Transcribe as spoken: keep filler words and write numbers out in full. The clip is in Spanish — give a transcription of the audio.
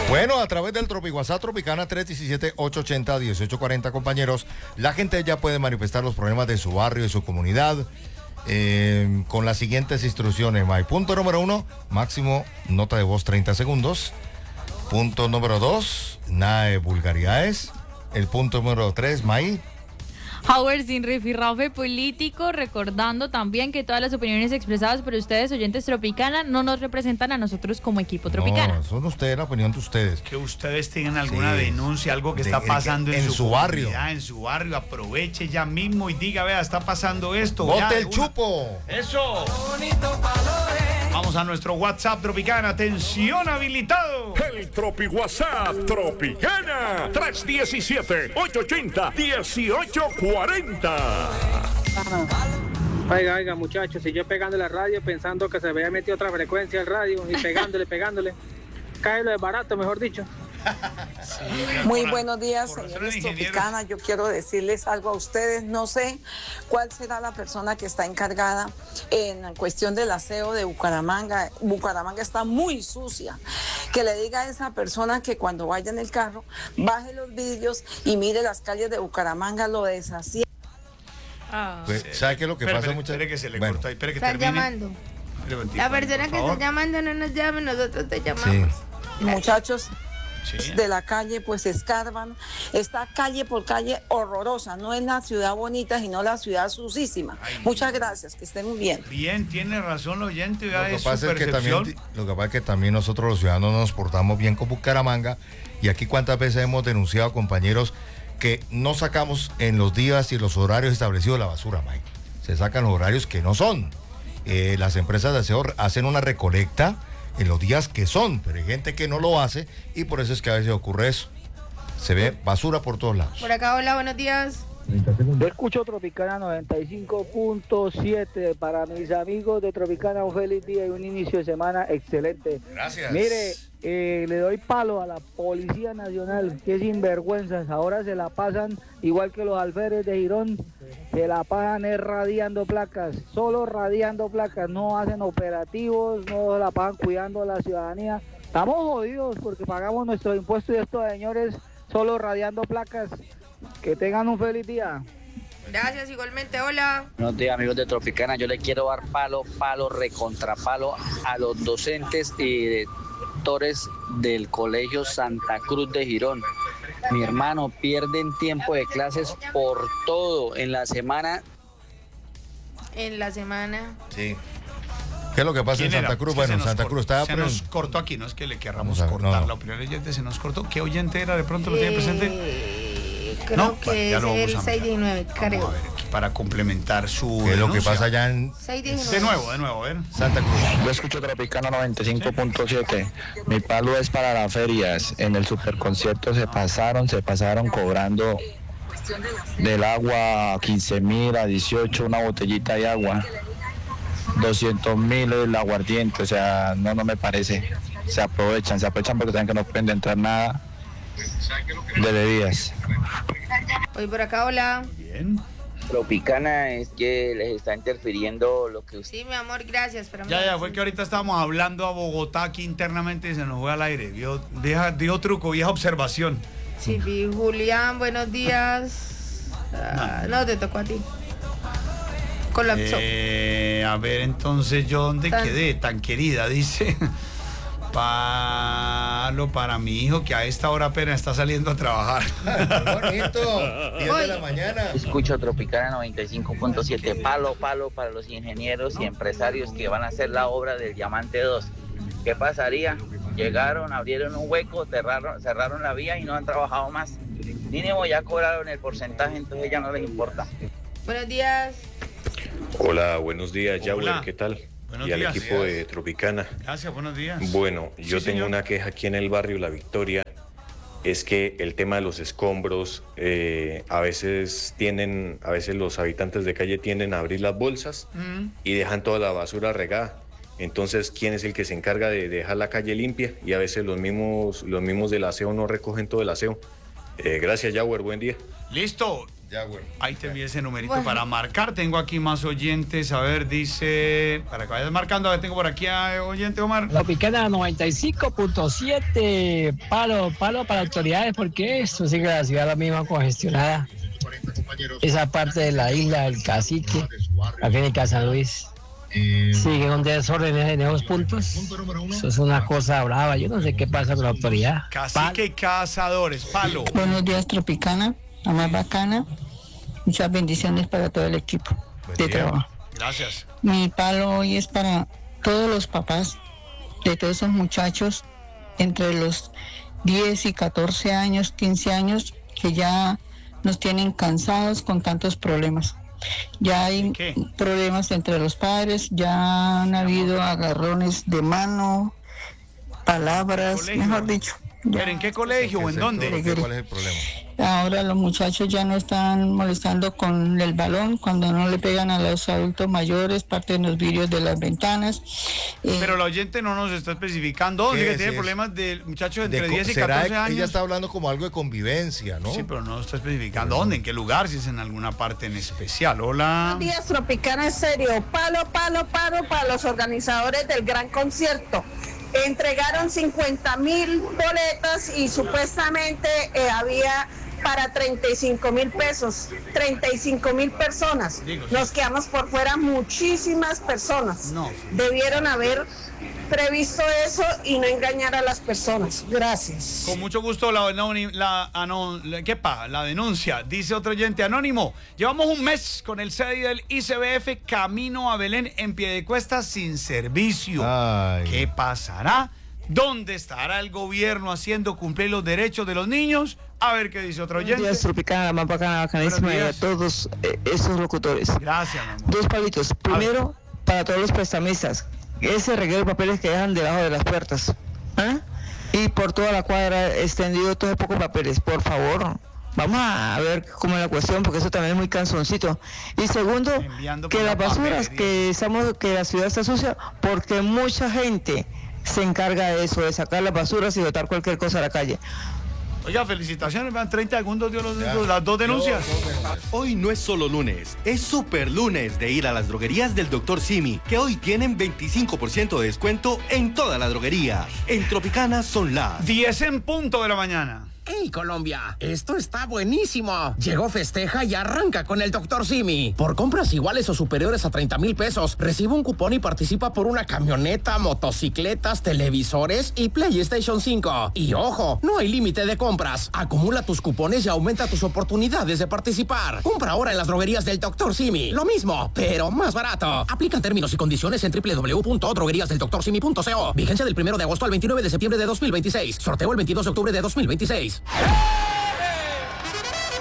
Bueno, a través del Tropi WhatsApp Tropicana tres uno siete, ocho ocho cero, uno ocho cuatro cero, compañeros, la gente ya puede manifestar los problemas de su barrio y su comunidad eh, con las siguientes instrucciones, May. Punto número uno, máximo nota de voz treinta segundos. Punto número dos, nada de vulgaridades. El punto número tres, May. Howard, sin rifirrafe político, recordando también que todas las opiniones expresadas por ustedes, oyentes Tropicana, no nos representan a nosotros como equipo Tropicana. No, son ustedes, la opinión de ustedes. Que ustedes tengan alguna Sí. denuncia, algo que De- está pasando en en, su su barrio. comunidad, en su barrio, aproveche ya mismo y diga, vea, está pasando esto. ¡Bote ya, de el una- chupo! ¡Eso! Vamos a nuestro WhatsApp Tropicana. Atención, habilitado. El Tropi WhatsApp Tropicana tres uno siete, ocho ocho cero, uno ocho cuatro cero. Oiga, oiga, muchachos, si yo pegando la radio pensando que se había metido otra frecuencia al radio y pegándole, pegándole, cae lo de barato, mejor dicho. Muy buenos días, por señores razones ingenieros. Tropicana. Yo quiero decirles algo a ustedes. No sé cuál será la persona que está encargada en cuestión del aseo de Bucaramanga. Bucaramanga está muy sucia. Que le diga a esa persona que cuando vaya en el carro, baje los vidrios y mire las calles de Bucaramanga, lo desasía. Ah. Pues, ¿sabe qué es lo que Espere, pasa espere, muchas espere que se le Bueno, cortó ahí, espere que Están termine. llamando. Espere un momentico, La persona por que favor. está llamando no nos llame, nosotros te sí. llamamos. Muchachos Sí. de la calle pues escarban. Está calle por calle horrorosa. No es la ciudad bonita, sino la ciudad sucísima. Ay, Muchas gracias, que estén muy bien. Bien, tiene razón el oyente, Lo vea, que es su pasa es que percepción. también, lo que pasa es que también nosotros los ciudadanos nos portamos bien con Bucaramanga y aquí cuántas veces hemos denunciado, compañeros, que no sacamos en los días y los horarios establecidos la basura, Mike. Se sacan los horarios que no son. Eh, las empresas de aseo hacen una recolecta en los días que son, pero hay gente que no lo hace y por eso es que a veces ocurre eso. Se ve basura por todos lados. Por acá, hola, buenos días. Yo escucho Tropicana noventa y cinco punto siete. Para mis amigos de Tropicana, un feliz día y un inicio de semana excelente. Gracias. Mire, eh, le doy palo a la Policía Nacional, que sinvergüenzas. Ahora se la pasan, igual que los alférez de Girón, se la pasan es radiando placas, solo radiando placas. No hacen operativos, no la pasan cuidando a la ciudadanía. Estamos jodidos porque pagamos nuestros impuestos y estos señores solo radiando placas. Que tengan un feliz día. Gracias, igualmente, hola. Buenos días, amigos de Tropicana. Yo le quiero dar palo, palo, recontrapalo a los docentes y directores del Colegio Santa Cruz de Girón. Mi hermano, pierden tiempo de clases por todo en la semana. En la semana. Sí. ¿Qué es lo que pasa en ¿Quién Santa era? Cruz? Es que Bueno, se en nos Santa cor- Cruz estaba... Se pero- nos cortó aquí, no es que le querramos Vamos a ver, cortar no. la opinión. El oyente se nos cortó. ¿Qué oyente era? ¿De pronto lo tiene presente? Eh, creo No, que ya es lo vamos el a mirar. seis diecinueve, Vamos creo. a ver aquí para complementar su ¿Qué es lo que denuncia. pasa allá en seis diecinueve. De nuevo, de nuevo, a ver. Santa Cruz? Yo escucho Tropicana noventa y cinco punto siete. Mi palo es para las ferias. En el superconcierto se pasaron, se pasaron cobrando del agua quince mil a dieciocho una botellita de agua. doscientos mil el aguardiente, o sea, no, no me parece. Se aprovechan, se aprovechan porque saben que no pueden entrar nada de bebidas. Hoy por acá, hola. Bien. Tropicana es que les está interfiriendo lo que usted... Sí, mi amor, gracias. Espérame. Ya, ya, fue que ahorita estábamos hablando a Bogotá aquí internamente y se nos fue al aire. Vio, vieja, dio truco, vieja observación. Sí, vi, Julián, buenos días. Ah, no, te tocó a ti. Colapsó. Eh, a ver, entonces yo dónde Tan- quedé, tan querida, dice. Palo para mi hijo que a esta hora apenas está saliendo a trabajar. Bonito, diez de la mañana. Escucho Tropicana noventa y cinco punto siete. Palo, palo para los ingenieros y empresarios que van a hacer la obra del Diamante dos. ¿Qué pasaría? Llegaron, abrieron un hueco, cerraron, cerraron la vía y no han trabajado más. Mínimo ya cobraron el porcentaje, entonces ya no les importa. Buenos días. Hola, buenos días, Hola. Yauer, ¿qué tal? Buenos y al días. equipo de Tropicana. Gracias, buenos días. Bueno, yo Sí, tengo señor. una queja aquí en el barrio La Victoria, es que el tema de los escombros, eh, a veces tienen, a veces los habitantes de calle tienden a abrir las bolsas Mm. y dejan toda la basura regada. Entonces, ¿quién es el que se encarga de dejar la calle limpia? Y a veces los mismos, los mismos del aseo no recogen todo el aseo. Eh, gracias, Yauer, buen día. Listo. Ya, güey. Ahí te envié ese numerito Bueno. para marcar. Tengo aquí más oyentes. A ver, dice. Para que vayas marcando. A ver, tengo por aquí a oyente, Omar. Tropicana noventa y cinco punto siete. Palo, palo para autoridades, porque esto sigue la ciudad la misma congestionada. Esa parte de la isla del Cacique, la clínica San Luis, sigue un desorden en esos puntos. Eso es una cosa brava. Yo no sé qué pasa con la autoridad. Cacique y Cazadores. Palo. Buenos días, Tropicana, la más bacana. Muchas bendiciones para todo el equipo de trabajo. Gracias. Mi palo hoy es para todos los papás de todos esos muchachos entre los diez y catorce años, quince años, que ya nos tienen cansados con tantos problemas. Ya hay problemas entre los padres, ya han habido agarrones de mano, palabras, mejor dicho. Ya. ¿Pero en qué colegio o en dónde? ¿Cuál es el problema? Ahora los muchachos ya no están molestando con el balón cuando no le pegan a los adultos mayores, parten los vidrios de las ventanas. Eh, Pero la oyente no nos está especificando dónde, ¿Qué que es tiene eso? problemas de muchachos De entre co- diez y ¿será catorce que años. Ella está hablando como algo de convivencia, ¿no? Sí, pero no está especificando dónde, en qué lugar, si es en alguna parte en especial. Hola. Buenos días, Tropicana, en serio. Palo, palo, palo para los organizadores del gran concierto. Entregaron cincuenta mil boletas y supuestamente eh, había para treinta y cinco mil pesos, treinta y cinco mil personas. Nos quedamos por fuera muchísimas personas. No. Debieron haber previsto eso y no engañar a las personas. Gracias. Con mucho gusto la, anoni- la, anon- la- ¿qué pa? La denuncia. Dice otro oyente anónimo. Llevamos un mes con el C D I del I C B F camino a Belén en Piedecuesta sin servicio. Ay. ¿Qué pasará? ¿Dónde estará el gobierno haciendo cumplir los derechos de los niños? A ver qué dice otro Buenos oyente. días, Tropicana, la más bacana, bacanísima, y a Buenos todos eh, esos locutores. Gracias, mi amor. Dos palitos. Primero, para todos los prestamistas, ese reguero de papeles que dejan debajo de las puertas. ¿Ah? Y por toda la cuadra extendido todos pocos papeles, por favor. Vamos a ver cómo es la cuestión, porque eso también es muy cansoncito. Y segundo, Enviando que por las la basuras, papelería. que estamos, que la ciudad está sucia, porque mucha gente se encarga de eso, de sacar las basuras y botar cualquier cosa a la calle. Oiga, felicitaciones, van treinta segundos dio los, las dos denuncias. Hoy no es solo lunes, es super lunes de ir a las droguerías del doctor Simi, que hoy tienen veinticinco por ciento de descuento en toda la droguería. En Tropicana son las diez en punto de la mañana. ¡Hey, Colombia! Esto está buenísimo. Llegó Festeja y arranca con el doctor Simi. Por compras iguales o superiores a treinta mil pesos, recibe un cupón y participa por una camioneta, motocicletas, televisores y PlayStation cinco. Y ojo, no hay límite de compras. Acumula tus cupones y aumenta tus oportunidades de participar. Compra ahora en las droguerías del doctor Simi. Lo mismo, pero más barato. Aplican términos y condiciones en doble u doble u doble u punto droguerías del doctor simi punto co. Vigencia del primero de agosto al veintinueve de septiembre de dos mil veintiséis. Sorteo el veintidós de octubre de dos mil veintiséis.